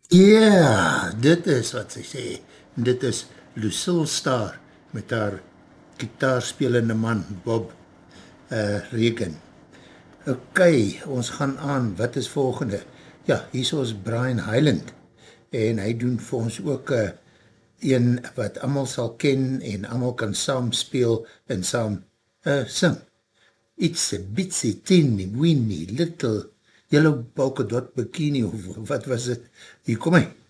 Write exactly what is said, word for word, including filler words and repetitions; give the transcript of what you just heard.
Ja, dit is wat sy sê. Dit is Lucille Starr met haar gitaarspelende man Bob uh, Regan. Ok, ons gaan aan. Wat is volgende? Ja, hier is ons Brian Hyland en hy doen vir ons ook uh, een wat allemaal sal ken en allemaal kan saam speel en saam uh, sing. It's a bitsy, teeny, weeny, little yellow polka dot bikini of wat was het? Hier kom hy.